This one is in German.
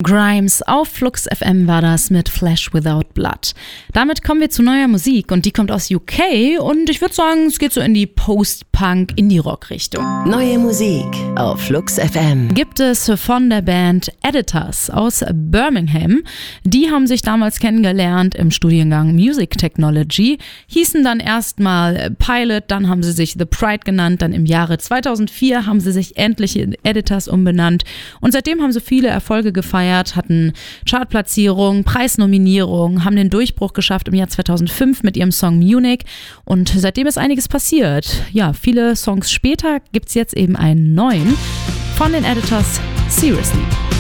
Grimes auf Flux FM war das mit Flesh Without Blood. Damit kommen wir zu neuer Musik und die kommt aus UK und ich würde sagen, es geht so in die Post-Punk-Indie-Rock-Richtung. Neue Musik auf Flux FM. Gibt es von der Band Editors aus Birmingham. Die haben sich damals kennengelernt im Studiengang Music Technology, hießen dann erstmal Pilot, dann haben sie sich The Pride genannt, dann im Jahre 2004 haben sie sich endlich in Editors umbenannt und seitdem haben sie viele Erfolge gefeiert, hatten Chartplatzierungen, Preisnominierungen, haben den Durchbruch geschafft im Jahr 2005 mit ihrem Song Munich und seitdem ist einiges passiert. Ja, viele Songs später gibt es jetzt eben einen neuen von den Editors, Seriously.